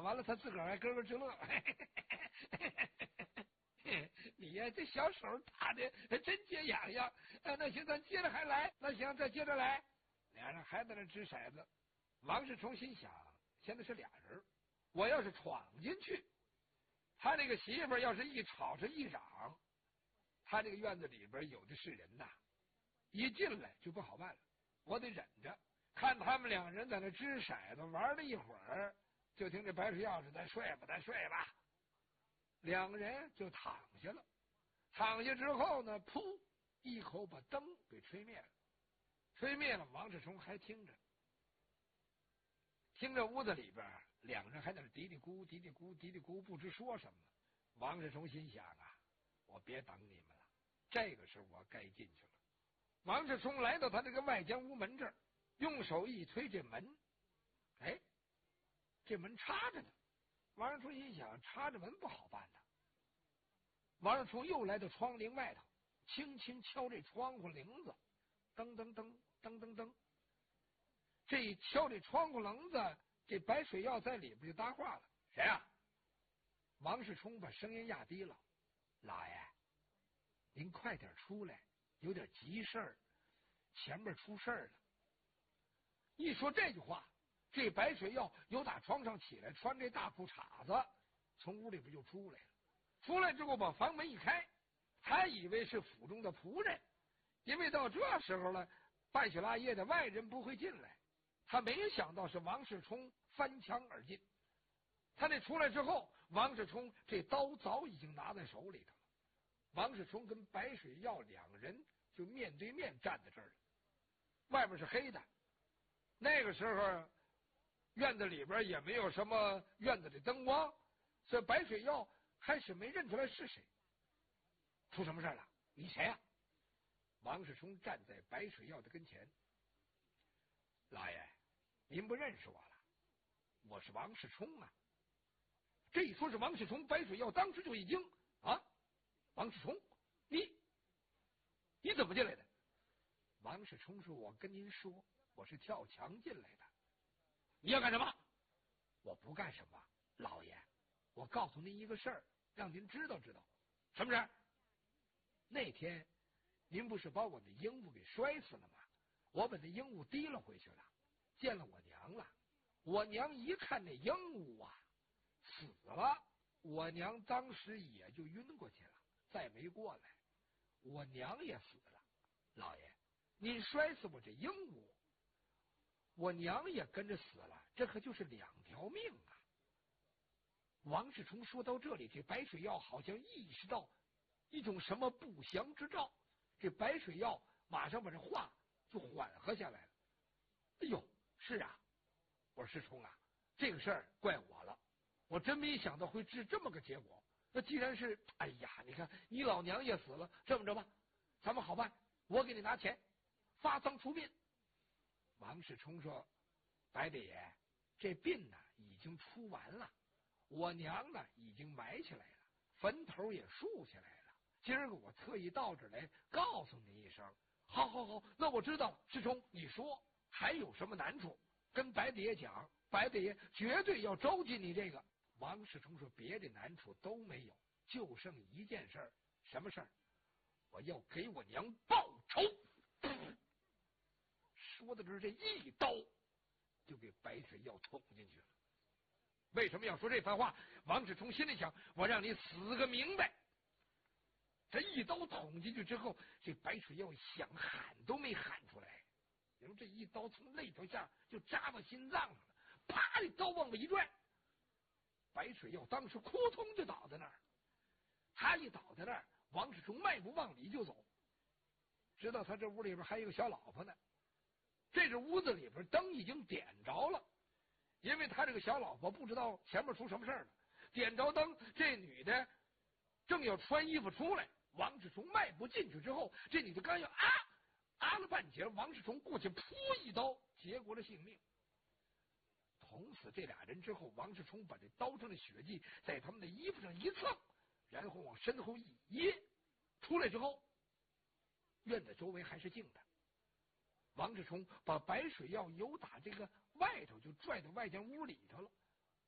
完了他自个儿还咯咯直乐。你呀，这小手打的真解痒痒。那行，咱接着还来。那行，再接着来。俩人还在那掷骰子。王世充心想，现在是俩人，我要是闯进去，他这个媳妇要是一吵是一嚷，他这个院子里边有的是人呐，一进来就不好办了。我得忍着，看他们两人在那掷骰子玩了一会儿，就听这白水鹞是再睡吧，再睡吧。两个人就躺下了。躺下之后呢，噗，一口把灯给吹灭了。吹灭了，王世充还听着。听着屋子里边两人还在那嘀嘀咕嘀嘀咕嘀嘀咕，不知说什么。王世充心想啊，我别等你们了，这个时候我该进去了。王世充来到他这个外间屋门这儿，用手一推这门，哎，这门插着呢。王世充心想，插着门不好办呐。王世充又来到窗棂外头，轻轻敲这窗户棂子，噔噔噔噔噔噔。这一敲这窗户棂子，这白水鹞在里边就搭话了：“谁啊？”王世充把声音压低了：“老爷，您快点出来，有点急事儿，前面出事儿了。”一说这句话，这白水鹞由打床上起来，穿这大裤衩子，从屋里边就出来了。出来之后把房门一开，他以为是府中的仆人，因为到这时候了，半宿拉夜的外人不会进来。他没想到是王世充翻墙而进。他这出来之后，王世充这刀早已经拿在手里头了。王世充跟白水鹞两个人就面对面站在这儿了。外边是黑的，那个时候院子里边也没有什么院子的灯光，所以白水鹞开始没认出来是谁。出什么事了？你谁啊？王世充站在白水鹞的跟前。老爷，您不认识我了？我是王世充啊。这一说是王世充，白水鹞当时就一惊啊！王世充，你怎么进来的？王世充说：“我跟您说，我是跳墙进来的。”你要干什么？我不干什么，老爷，我告诉您一个事儿，让您知道知道。什么事儿？那天您不是把我的鹦鹉给摔死了吗？我把那鹦鹉提了回去了，见了我娘了。我娘一看那鹦鹉啊死了，我娘当时也就晕过去了，再没过来。我娘也死了。老爷，您摔死我这鹦鹉，我娘也跟着死了，这可就是两条命啊！王世充说到这里，这白水鹞好像意识到一种什么不祥之兆，这白水鹞马上把这话就缓和下来了。哎呦，是啊，我说世充啊，这个事儿怪我了，我真没想到会治这么个结果。那既然是，哎呀，你看你老娘也死了，这么着吧，咱们好办，我给你拿钱，发丧出殡。王世充说：“白大爷，这殡呢已经出完了，我娘呢已经埋起来了，坟头也竖起来了。今儿个我特意到这儿来告诉你一声。”好好好，那我知道了。世充，你说还有什么难处？跟白大爷讲，白大爷绝对要周济你这个。王世充说：“别的难处都没有，就剩一件事儿。什么事儿？我要给我娘报仇。”说的是这一刀就给白水鹞捅进去了。为什么要说这番话？王世充心里想：我让你死个明白。这一刀捅进去之后，这白水鹞想喊都没喊出来，因为这一刀从肋条下就扎到心脏上了，啪！这刀往外一拽，白水鹞当时扑通就倒在那儿。他一倒在那儿，王世充迈步往里就走，知道他这屋里边还有个小老婆呢。这个屋子里边灯已经点着了，因为他这个小老婆不知道前面出什么事了，点着灯，这女的正要穿衣服出来。王世充迈步进去之后，这女的刚要啊了半截，王世充过去扑一刀，结果了性命。捅死这俩人之后，王世充把这刀上的血迹在他们的衣服上一蹭，然后往身后一掖，出来之后，院子周围还是静的。王世充把白水鹞由打这个外头就拽到外间屋里头了。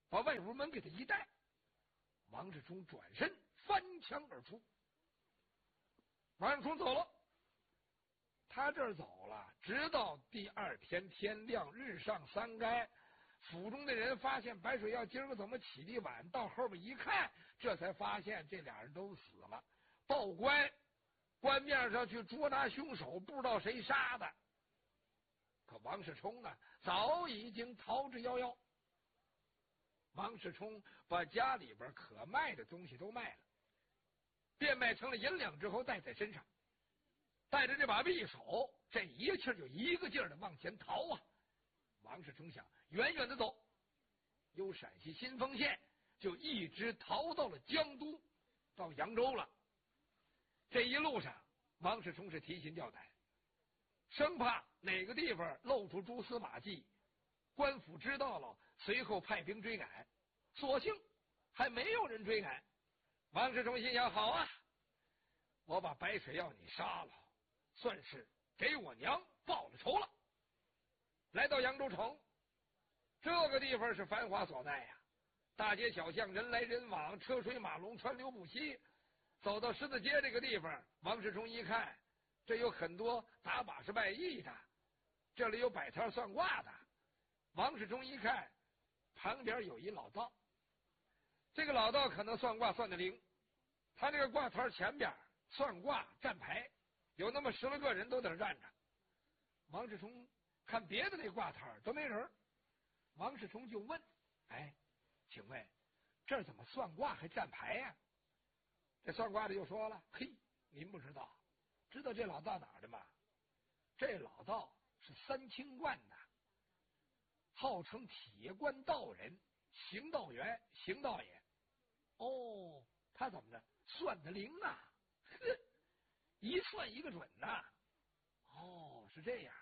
把外屋门给他一带，王世充转身翻墙而出。王世充走了，他这儿走了，直到第二天天亮，日上三竿，府中的人发现白水耀今儿个怎么起得晚，到后边一看，这才发现这俩人都死了。报官，官面上去捉拿凶手，不知道谁杀的。可王世充呢，早已经逃之夭夭。王世充把家里边可卖的东西都卖了，变卖成了银两之后带在身上，带着这把匕首，这一气就一个劲儿的往前逃啊！王世充想远远的走，由陕西新丰县就一直逃到了江都，到扬州了。这一路上，王世充是提心吊胆，生怕哪个地方露出蛛丝马迹，官府知道了，随后派兵追赶。所幸还没有人追赶。王世充心想：好啊，我把白水耀你杀了，算是给我娘报了仇了。来到扬州城，这个地方是繁华所在呀，大街小巷人来人往，车水马龙，川流不息。走到十字街这个地方，王世充一看，这有很多打把式卖艺的，这里有摆摊算卦的。王世充一看，旁边有一老道，这个老道可能算卦算得灵，他这个卦摊前边算卦站牌，有那么10来个人都在那站着。王世充看别的那卦摊都没人，王世充就问：哎，请问这儿怎么算卦还站牌呀？这算卦的就说了：嘿，您不知道，知道这老道哪儿的吗？这老道是三清观的，号称铁观道人，行道员，行道也。哦，他怎么着？算得灵啊！呵，一算一个准呐！哦，是这样。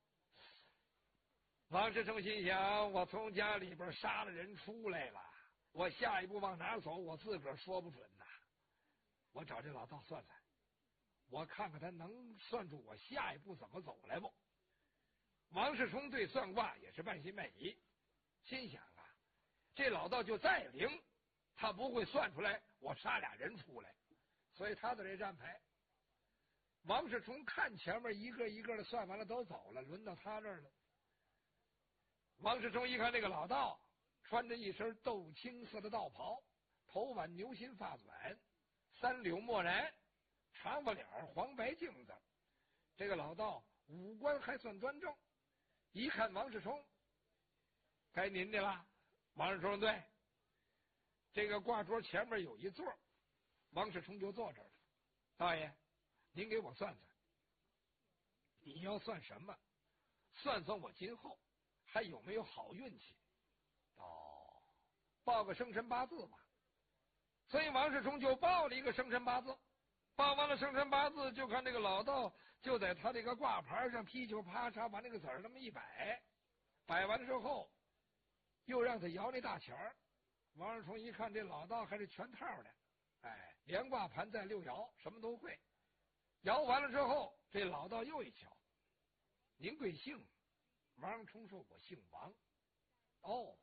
王世充心想：我从家里边杀了人出来了，我下一步往哪走，我自个儿说不准呐。我找这老道算算，我看看他能算出我下一步怎么走来不？王世充对算卦也是半信半疑，心想啊，这老道就再灵，他不会算出来我杀俩人出来，所以他在这站牌。王世充看前面一个一个的算完了都走了，轮到他这儿了。王世充一看这个老道穿着一身豆青色的道袍，头挽牛心发短，3绺墨髯，长发脸，黄白镜子。这个老道五官还算端正，一看王世充，该您的了。王世充对，这个挂桌前面有一座，王世充就坐这儿了。大爷，您给我算算，你要算什么？算算我今后还有没有好运气？哦，报个生辰八字吧。所以王世充就报了一个生辰八字，报完了生辰八字，就看这个老道就在他这个挂牌上噼里啪嚓把那个子儿那么一摆，摆完之后又让他摇那大钱儿。王世充一看这老道还是全套的，哎，连挂盘带溜摇，什么都会。摇完了之后，这老道又一瞧：您贵姓？王世充说：我姓王。哦，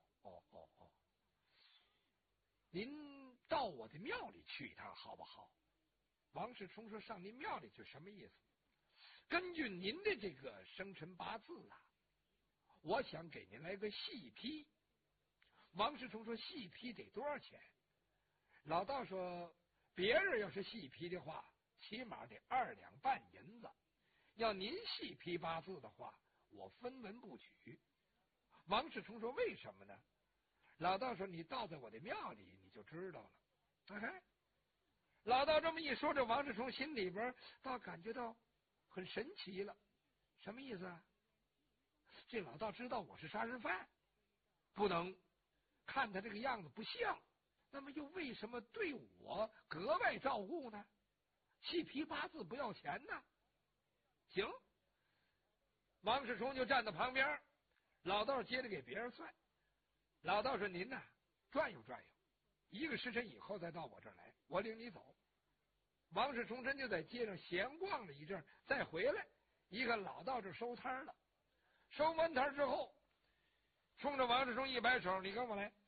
您到我的庙里去一趟好不好？王世充说：上您庙里去什么意思？根据您的这个生辰八字啊，我想给您来个细批。王世充说：细批得多少钱？老道说：别人要是细批的话，起码得2两半银子，要您细批八字的话，我分文不取。王世充说：为什么呢？老道说：你到在我的庙里你就知道了。哎，老道这么一说，这王世充心里边倒感觉到很神奇了。什么意思啊？这老道知道我是杀人犯，不能看他这个样子不像，那么又为什么对我格外照顾呢？细批八字不要钱呢？行，王世充就站在旁边，老道接着给别人算。老道说：您呐，转悠转悠，1个时辰以后再到我这儿来，我领你走。王世充真就在街上闲逛了一阵，再回来一看老道这收摊了。收完摊之后，冲着王世充一摆手：你跟我来。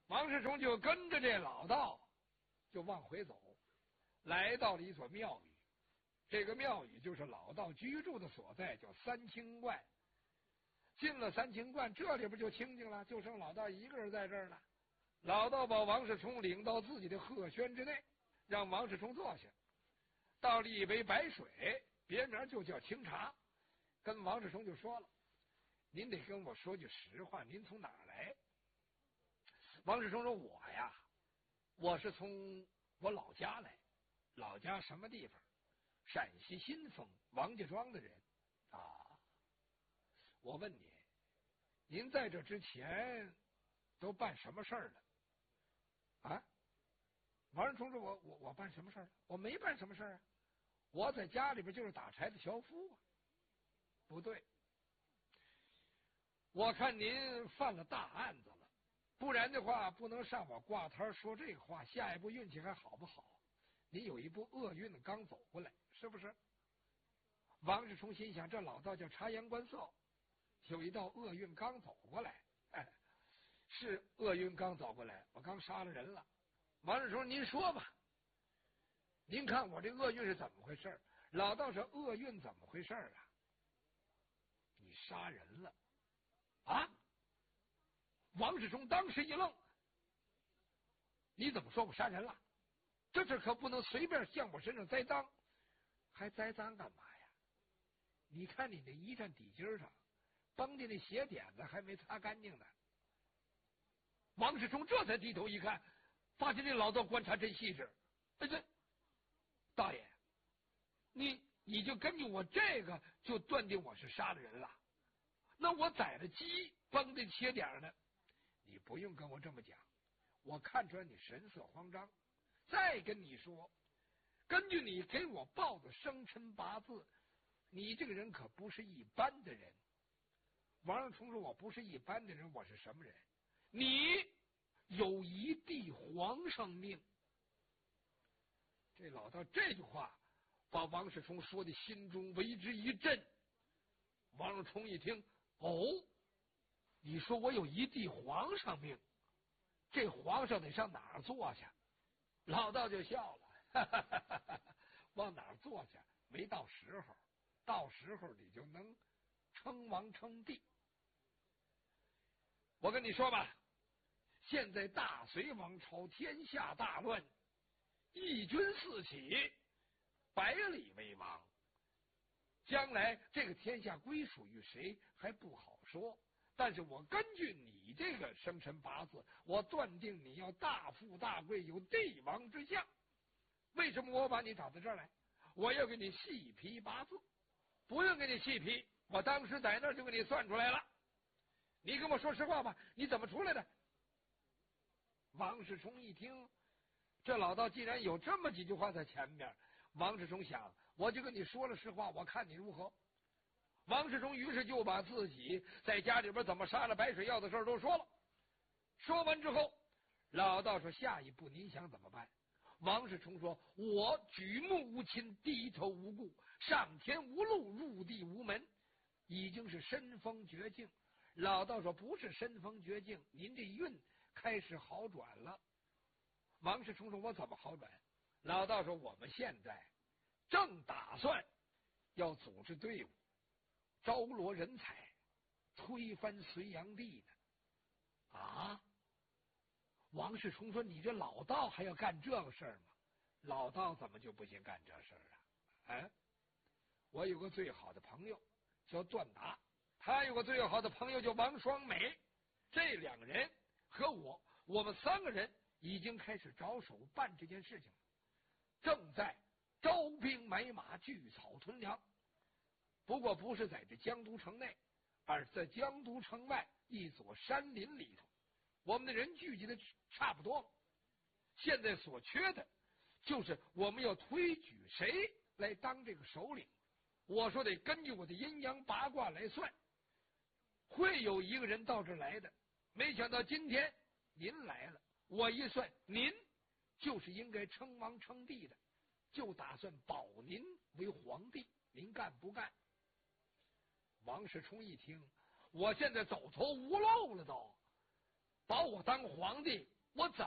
王世充就跟着这老道就往回走，来到了一座庙宇。这个庙宇就是老道居住的所在，叫三清观。进了三清观，这里边就清静了，就剩老道一个人在这儿了。老道把王世充领到自己的鹤轩之内，让王世充坐下，倒了一杯白水，别名就叫清茶，跟王世充就说了：“您得跟我说句实话，您从哪儿来？”王世充说：“我是从我老家来，老家什么地方？陕西新丰王家庄的人啊。我问你，您在这之前都办什么事儿了？”啊，王世充说：“我办什么事儿了？我没办什么事儿啊，我在家里边就是打柴的樵夫啊。”不对，我看您犯了大案子了，不然的话不能上我挂摊说这个话，下一步运气还好不好？您有一步厄运刚走过来，是不是？王世充心想，这老道叫察言观色，有一道厄运刚走过来，是厄运刚走过来，我刚杀了人了。王世充，您说吧，您看我这厄运是怎么回事？老道说：“厄运怎么回事啊？你杀人了啊！”王世充当时一愣：“你怎么说我杀人了？这事可不能随便向我身上栽赃，还栽赃干嘛呀？你看你那衣衫底襟上绷的那血点子还没擦干净呢。”王世充这才低头一看，发现这老道观察真细致。这大爷，你就根据我这个就断定我是杀了人了？那我宰了鸡绷的血点呢？你不用跟我这么讲，我看出来你神色慌张。再跟你说，根据你给我报的生辰八字，你这个人可不是一般的人。王世充说：“我不是一般的人，我是什么人？你有一帝皇上命。”这老道这句话把王世充说的心中为之一震。王世充一听：“哦，你说我有一帝皇上命，这皇上得上哪儿坐下？”老道就笑了：“哈哈哈哈哈，往哪儿坐下没到时候，到时候你就能称王称帝。我跟你说吧，现在大隋王朝天下大乱，义军四起，百里为王。将来这个天下归属于谁还不好说，但是我根据你这个生辰八字，我断定你要大富大贵，有帝王之相。为什么我把你找到这儿来？我要给你细批八字。不用给你细批，我当时在那儿就给你算出来了。你跟我说实话吧，你怎么出来的？”王世充一听，这老道既然有这么几句话在前面，王世充想，我就跟你说了实话，我看你如何。王世充于是就把自己在家里边怎么杀了白水耀的事都说了。说完之后，老道说：“下一步您想怎么办？”王世充说：“我举目无亲，低头无顾，上天无路，入地无门，已经是身逢绝境。”老道说：“不是身逢绝境，您这运开始好转了。”王世充说：“我怎么好转？”老道说：“我们现在正打算要组织队伍，招罗人才，推翻隋炀帝呢。”啊！王世充说：“你这老道还要干这个事儿吗？老道怎么就不行干这事儿啊？我有个最好的朋友叫段达，他有个最好的朋友叫王双美，这两个人和我们三个人已经开始着手办这件事情，正在招兵买马，聚草屯粮。不过不是在这江都城内，而是在江都城外一所山林里头。我们的人聚集的差不多了，现在所缺的就是我们要推举谁来当这个首领。我说得根据我的阴阳八卦来算，会有一个人到这儿来的。没想到今天您来了，我一算，您就是应该称王称帝的，就打算保您为皇帝，您干不干？王世充一听，我现在走投无路了都，保我当皇帝， 我怎